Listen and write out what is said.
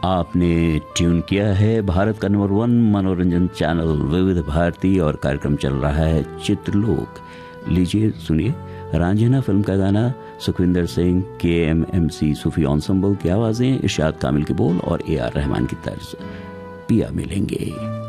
आपने ट्यून किया है भारत का नंबर 1 मनोरंजन चैनल विविध भारती और कार्यक्रम चल रहा है चित्रलोक। लीजिए सुनिए रांझना फिल्म का गाना, सुखविंदर सिंह, KMMC सूफी एंसेंबल की आवाजें, इरशाद कामिल के बोल और AR रहमान की तर्ज। पिया मिलेंगे।